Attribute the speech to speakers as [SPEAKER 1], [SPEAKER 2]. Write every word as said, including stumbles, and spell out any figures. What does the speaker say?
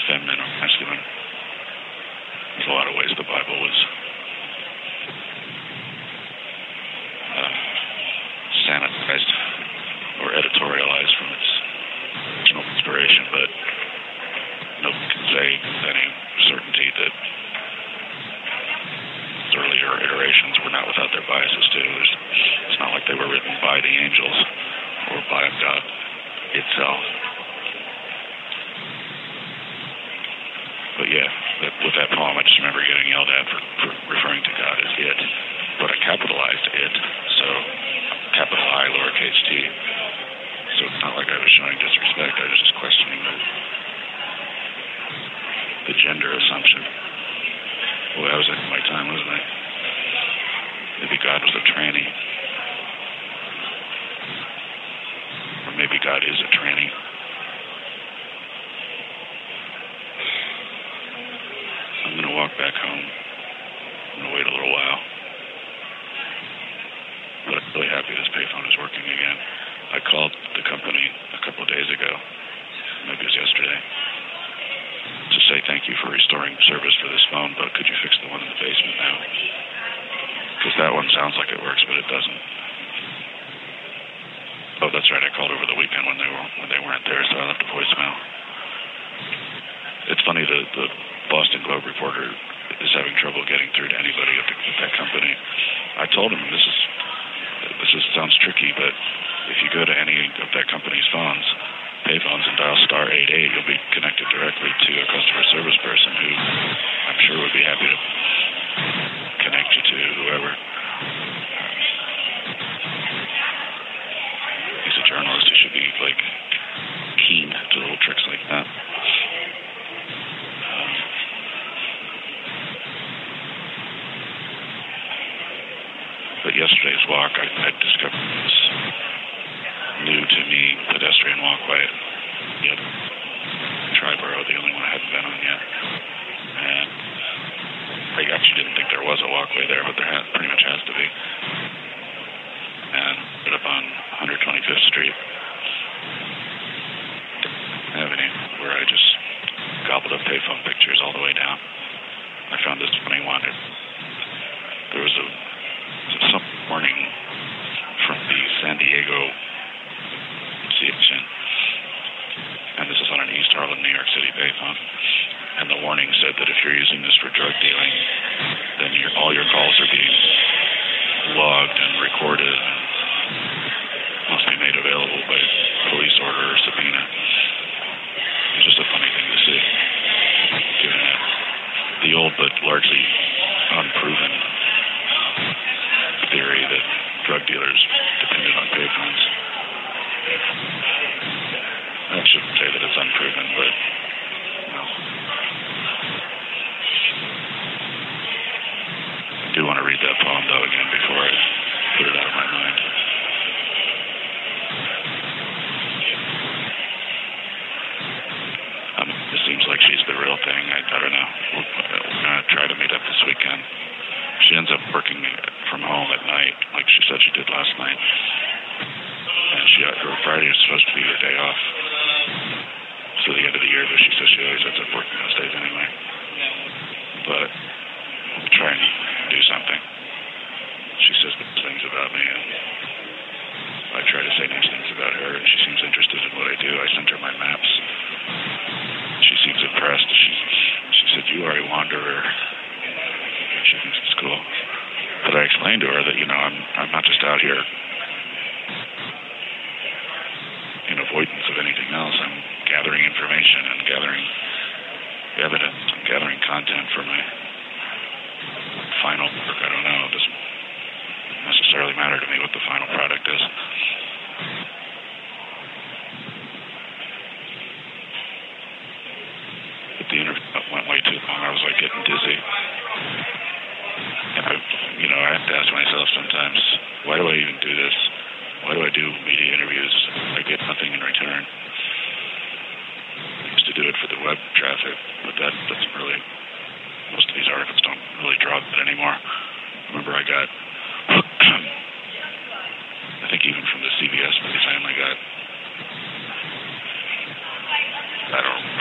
[SPEAKER 1] feminine or masculine. There's a lot of ways the Bible was uh, sanitized or editorialized from its original inspiration, but nobody can say with any certainty that earlier iterations were not without their biases too. There's, it's not like they were written by the angels or by God itself. But yeah, that, with that poem, I just remember getting yelled at for, for referring to God as it, but I capitalized it, so capital I, lowercase t. So it's not like I was showing disrespect. I was just questioning the, the gender assumption. Boy, I was at my time, wasn't I? Maybe God was a tranny. Or maybe God is a tranny. I'm going to walk back home. I'm going to wait a little while. But I'm really happy this payphone is working again. I called the company a couple of days ago, maybe it was yesterday, to say thank you for restoring service for this phone, but could you fix the one in the basement now? Because that one sounds like it works, but it doesn't. Oh, that's right. I called over the weekend when they were when they weren't there, so I left a voicemail. It's funny, the the Boston Globe reporter is having trouble getting through to anybody at, the, at that company. I told him this is this is sounds tricky, but if you go to any of that company's phones, payphones, and dial star eight eight, you'll be connected directly to a customer service person who I'm sure would be happy to connect you to whoever. He's a journalist. He should be like keen to little tricks like that. Um, but yesterday's walk, I, I discovered this new to me pedestrian walkway. Yep. Triborough, the only one I hadn't been on yet. And I actually didn't think there was a walkway there, but there has, pretty much has to be. And ended up on one twenty-fifth Street Avenue, where I just gobbled up payphone pictures all the way down. I found this funny one. It, there was a some warning from the San Diego C H N, and this is on an East Harlem, New York City payphone. And the warning said that if you're using this for drug dealing, then your, all your calls are being logged and recorded and must be made available by police order or subpoena. It's just a funny thing to see, given that the old but largely unproven theory that drug dealers depended on payphones. I shouldn't say that it's unproven, but well, I do want to read that poem though again before I put it out of my mind. Um, it seems like she's the real thing. I, I don't know. We're, we're going to try to meet up this weekend. She ends up working from home at night, like she said she did last night. And she, her Friday is supposed to be her day off. So the end of the year, though, she says she always ends up working those days anyway. But we'll try and do something. She says nice things about me, and I try to say nice things about her, and she seems interested in what I do. I sent her my maps. She seems impressed. She, she said, "You are a wanderer." She thinks it's cool. But I explained to her that, you know, I'm I'm not just out here in avoidance of anything else. I'm gathering information and gathering evidence and gathering content for my final work. I don't know. It doesn't necessarily matter to me what the final product is. But the interview went way too long. I was like getting dizzy. And I, you know, I have to ask myself sometimes, why do I even do this? Why do I do media interviews? I get nothing in return. I used to do it for the web traffic, but that doesn't really, most of these articles don't really draw that anymore. Remember I got, I think even from the C B S news, I only got, I don't